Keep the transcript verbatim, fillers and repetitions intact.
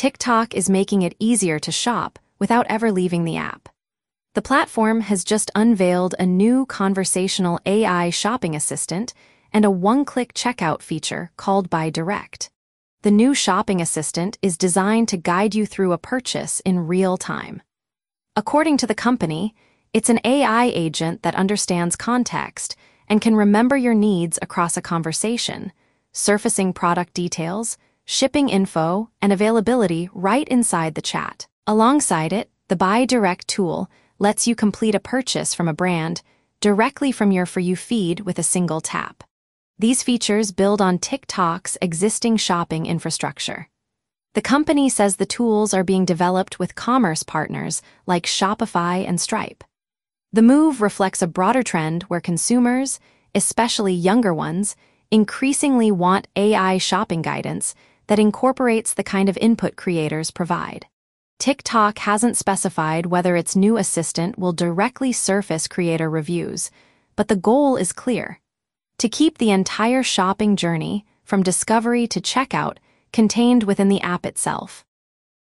TikTok is making it easier to shop without ever leaving the app. The platform has just unveiled a new conversational A I shopping assistant and a one-click checkout feature called Buy Direct. The new shopping assistant is designed to guide you through a purchase in real time. According to the company, it's an A I agent that understands context and can remember your needs across a conversation, surfacing product details, shipping info, and availability right inside the chat. Alongside it, the Buy Direct tool lets you complete a purchase from a brand directly from your For You feed with a single tap. These features build on TikTok's existing shopping infrastructure. The company says the tools are being developed with commerce partners like Shopify and Stripe. The move reflects a broader trend where consumers, especially younger ones, increasingly want A I shopping guidance that incorporates the kind of input creators provide. TikTok hasn't specified whether its new assistant will directly surface creator reviews, but the goal is clear: to keep the entire shopping journey, from discovery to checkout, contained within the app itself.